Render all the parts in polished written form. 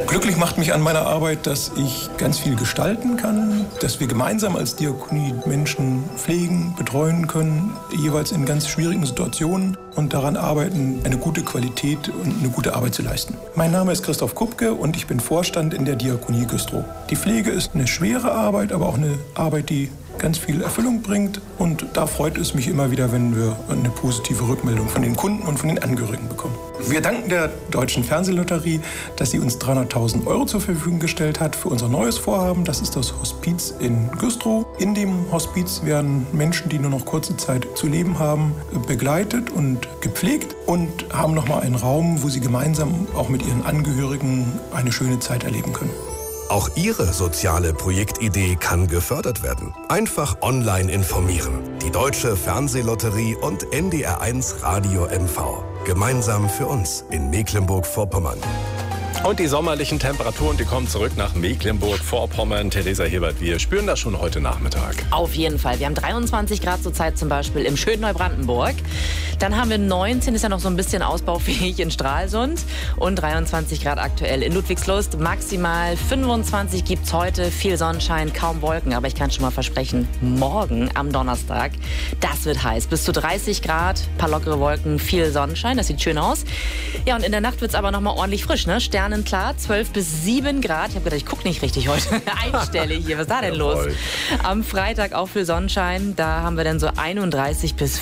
Glücklich macht mich an meiner Arbeit, dass ich ganz viel gestalten kann, dass wir gemeinsam als Diakonie Menschen pflegen, betreuen können, jeweils in ganz schwierigen Situationen und daran arbeiten, eine gute Qualität und eine gute Arbeit zu leisten. Mein Name ist Christoph Kupke und ich bin Vorstand in der Diakonie Güstrow. Die Pflege ist eine schwere Arbeit, aber auch eine Arbeit, die ganz viel Erfüllung bringt. Und da freut es mich immer wieder, wenn wir eine positive Rückmeldung von den Kunden und von den Angehörigen bekommen. Wir danken der Deutschen Fernsehlotterie, dass sie uns 300.000 € zur Verfügung gestellt hat für unser neues Vorhaben. Das ist das Hospiz in Güstrow. In dem Hospiz werden Menschen, die nur noch kurze Zeit zu leben haben, begleitet und gepflegt und haben nochmal einen Raum, wo sie gemeinsam auch mit ihren Angehörigen eine schöne Zeit erleben können. Auch Ihre soziale Projektidee kann gefördert werden. Einfach online informieren. Die Deutsche Fernsehlotterie und NDR1 Radio MV. Gemeinsam für uns in Mecklenburg-Vorpommern. Und die sommerlichen Temperaturen, die kommen zurück nach Mecklenburg-Vorpommern. Theresa Hebert, wir spüren das schon heute Nachmittag. Auf jeden Fall. Wir haben 23 Grad zurzeit zum Beispiel im schönen Neubrandenburg. Dann haben wir 19, ist ja noch so ein bisschen ausbaufähig in Stralsund. Und 23 Grad aktuell in Ludwigslust. Maximal 25 gibt's heute. Viel Sonnenschein, kaum Wolken. Aber ich kann schon mal versprechen, morgen am Donnerstag, das wird heiß. Bis zu 30 Grad, paar lockere Wolken, viel Sonnenschein. Das sieht schön aus. Ja, und in der Nacht wird's aber noch mal ordentlich frisch, ne? Sternenklar, 12 bis 7 Grad. Ich habe gedacht, ich gucke nicht richtig heute. Einstellig hier, was ist da denn los? Am Freitag auch viel Sonnenschein. Da haben wir dann so 31 bis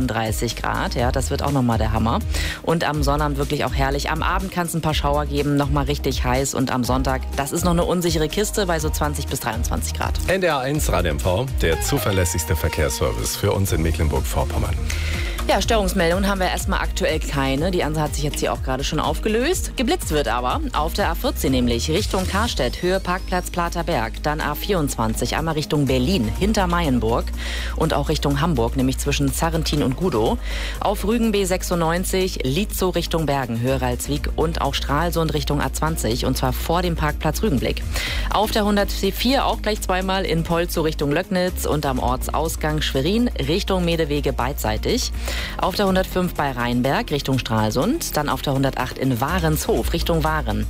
35 Grad. Ja, das wird auch nochmal der Hammer. Und am Sonnabend wirklich auch herrlich. Am Abend kann es ein paar Schauer geben, nochmal richtig heiß. Und am Sonntag, das ist noch eine unsichere Kiste bei so 20 bis 23 Grad. NDR1 Radio MV, der zuverlässigste Verkehrsservice für uns in Mecklenburg-Vorpommern. Ja, Störungsmeldungen haben wir erstmal aktuell keine. Die andere hat sich jetzt hier auch gerade schon aufgelöst. Geblitzt wird aber auf der A14 nämlich Richtung Karstedt, Höhe Parkplatz Platerberg. Dann A24, einmal Richtung Berlin, hinter Mayenburg. Und auch Richtung Hamburg, nämlich zwischen Zarrentin und Gudow. Auf Rügen B96, Lietzow Richtung Bergen, Höhe Ralswiek. Und auch Stralsund Richtung A20, und zwar vor dem Parkplatz Rügenblick. Auf der 104 auch gleich zweimal in Polzow Richtung Löcknitz und am Ortsausgang Schwerin Richtung Medewege beidseitig. Auf der 105 bei Rheinberg Richtung Stralsund, dann auf der 108 in Warenshof Richtung Waren.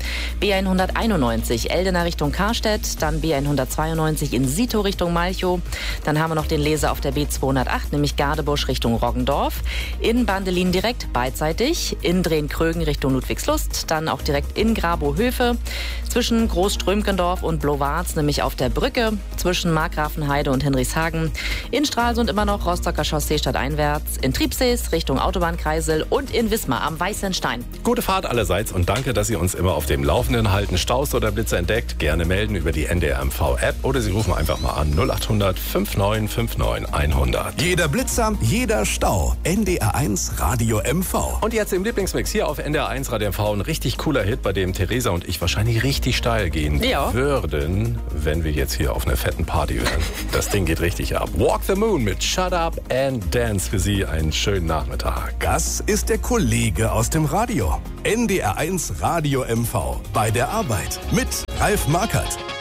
B191 Eldena Richtung Karstedt, dann B192 in Sito Richtung Malchow. Dann haben wir noch den Leser auf der B208, nämlich Gardebusch Richtung Roggendorf. In Bandelin direkt beidseitig, in Drehn-Krögen Richtung Ludwigslust, dann auch direkt in Grabow-Höfe. Zwischen Großströmkendorf und Blowarz, nämlich auf der Brücke, zwischen Markgrafenheide und Henrichshagen. In Stralsund immer noch Rostocker Chaussee stadteinwärts, in Triebsees Richtung Autobahnkreisel und in Wismar am Weißenstein. Gute Fahrt allerseits und danke, dass Sie uns immer auf dem Laufenden halten. Staus oder Blitze entdeckt, gerne melden über die NDR MV App oder Sie rufen einfach mal an 0800 5959 100. Jeder Blitzer, jeder Stau. NDR1 Radio MV. Und jetzt im Lieblingsmix hier auf NDR1 Radio MV ein richtig cooler Hit, bei dem Theresa und ich wahrscheinlich richtig steil gehen würden, wenn wir jetzt hier auf einer fetten Party wären. Das Ding geht richtig ab. Walk the Moon mit Shut Up and Dance für Sie. Einen schönen Nachmittag. Das ist der Kollege aus dem Radio. NDR1 Radio MV. Bei der Arbeit mit Ralf Markert.